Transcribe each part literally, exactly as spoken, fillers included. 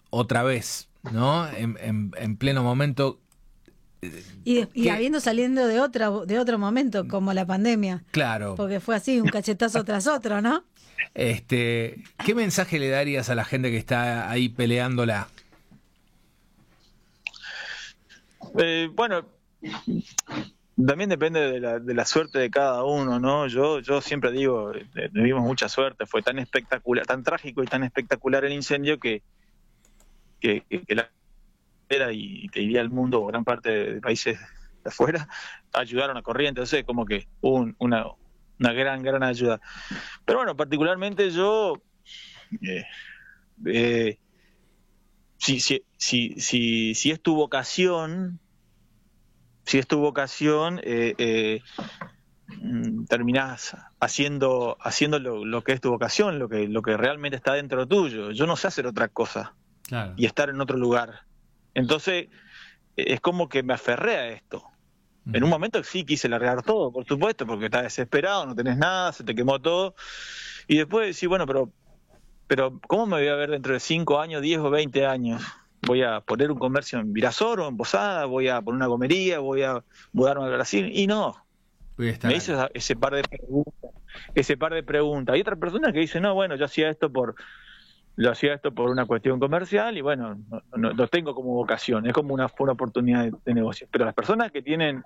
otra vez, ¿no? En, en, en pleno momento. Y, y habiendo saliendo de otra de otro momento, como la pandemia. Claro. Porque fue así, un cachetazo tras otro, ¿no? Este, ¿qué mensaje le darías a la gente que está ahí peleándola? Eh, bueno, también depende de la, de la suerte de cada uno, ¿no? Yo, yo siempre digo, eh, tuvimos mucha suerte, fue tan espectacular, tan trágico y tan espectacular el incendio que, que, que, que la era y te diría el mundo, gran parte de países de afuera, ayudaron a corriente, entonces como que hubo un, una, una gran, gran ayuda. Pero bueno, particularmente yo, eh, eh, si, si, si, si, si es tu vocación, si es tu vocación, eh, eh, terminás haciendo, haciendo lo, lo que es tu vocación, lo que, lo que realmente está dentro tuyo. Yo no sé hacer otra cosa, claro, y estar en otro lugar. Entonces, es como que me aferré a esto. Mm. En un momento sí quise largar todo, por supuesto, porque estás desesperado, no tenés nada, se te quemó todo. Y después decís, bueno, pero, pero ¿cómo me voy a ver dentro de cinco años, diez o veinte años? Voy a poner un comercio en Virasoro, en Posada, voy a poner una gomería, voy a mudarme a Brasil. Y no. Me hice ese, ese par de preguntas. Ese par de preguntas. Hay otra persona que dice, no, bueno, yo hacía esto por... Lo hacía esto por una cuestión comercial y bueno, no, no, no tengo como vocación, es como una, una oportunidad de, de negocio. Pero las personas que tienen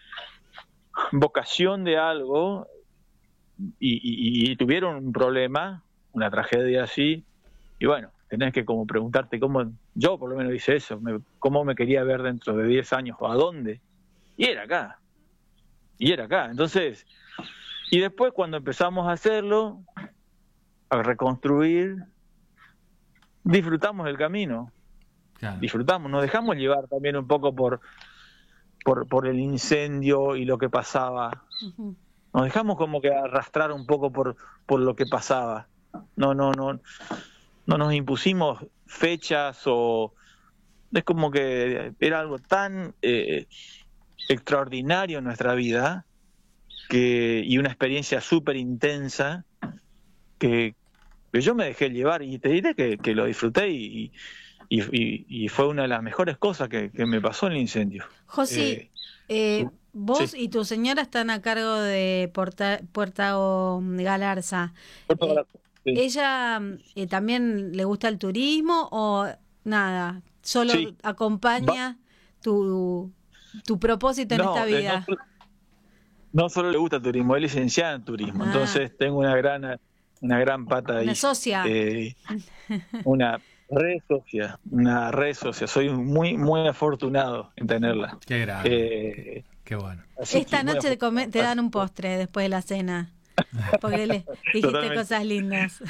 vocación de algo y, y, y tuvieron un problema, una tragedia así, y bueno, tenés que como preguntarte cómo, yo por lo menos hice eso, me, cómo me quería ver dentro de diez años o a dónde, y era acá, y era acá. Entonces, y después cuando empezamos a hacerlo, a reconstruir, disfrutamos del camino, claro, disfrutamos, nos dejamos llevar también un poco por por, por el incendio y lo que pasaba, uh-huh. Nos dejamos como que arrastrar un poco por, por lo que pasaba, no, no, no, no nos impusimos fechas o es como que era algo tan eh, extraordinario en nuestra vida que, y una experiencia súper intensa que yo me dejé llevar y te diré que, que lo disfruté y, y, y, y fue una de las mejores cosas que, que me pasó en el incendio. José, eh, eh, vos sí. Y tu señora están a cargo de Porta, Puerta Galarza. Puerto Galarza, sí. ¿Ella eh, también le gusta el turismo o nada? ¿Solo sí. acompaña tu, tu propósito en no, esta vida? No, no solo le gusta el turismo, es licenciada en turismo, ah. Entonces tengo una gran... una gran pata ahí. Una socia. Eh, una re socia, una re socia. Soy muy, muy afortunado en tenerla. Qué grande. Eh, Qué bueno. Esta noche te, come, te dan un postre después de la cena. Porque le dijiste Totalmente. Cosas lindas.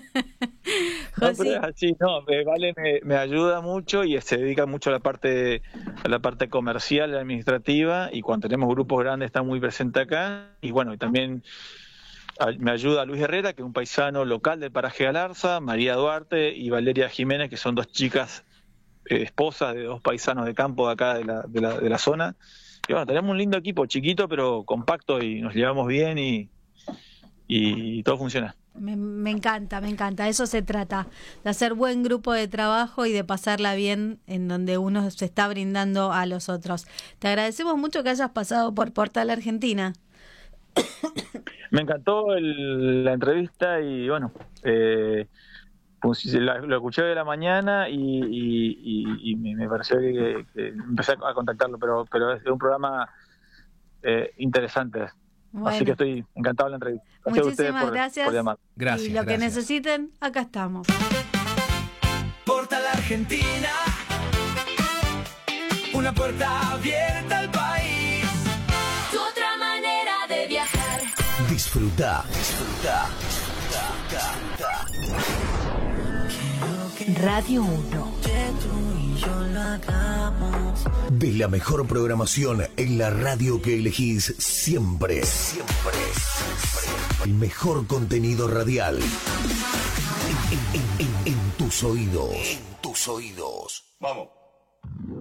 No, pero es así, no, Vale me, me ayuda mucho y se dedica mucho a la parte a la parte comercial y administrativa, y cuando tenemos grupos grandes está muy presente acá, y bueno, y también me ayuda Luis Herrera, que es un paisano local del paraje Galarza, María Duarte y Valeria Jiménez, que son dos chicas eh, esposas de dos paisanos de campo de acá de la, de la, de la zona. Y bueno, tenemos un lindo equipo, chiquito pero compacto, y nos llevamos bien y, y, y todo funciona. Me, me encanta, me encanta. Eso se trata, de hacer buen grupo de trabajo y de pasarla bien en donde uno se está brindando a los otros. Te agradecemos mucho que hayas pasado por Portal Argentina. Me encantó el, la entrevista y bueno, eh, pues, la, lo escuché de la mañana y, y, y, y me pareció que, que empecé a contactarlo, pero, pero es un programa eh, interesante. Bueno. Así que estoy encantado de la entrevista. Gracias Muchísimas por, gracias. Por llamar. Gracias. Y lo gracias. que necesiten, acá estamos. Portal Argentina, una puerta abierta al país. Tu otra manera de viajar. Disfruta, disfruta, disfruta, disfruta. Radio uno. De la mejor programación en la radio que elegís siempre. Siempre. Siempre. El mejor contenido radial. En, en, en, en, en tus oídos. En tus oídos. Vamos.